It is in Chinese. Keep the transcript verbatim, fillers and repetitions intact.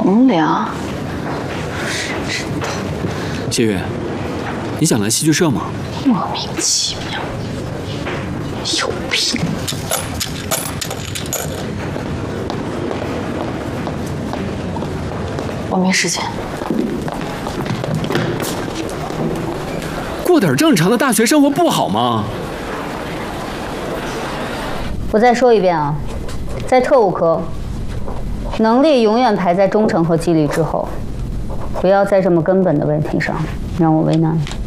从良。 谢月，你想来戏剧社吗？ 莫名其妙，有病！我没时间。 过点正常的大学生活不好吗？ 我再说一遍啊，在特务科，能力永远排在忠诚和纪律之后。不要在这么根本的问题上让我为难。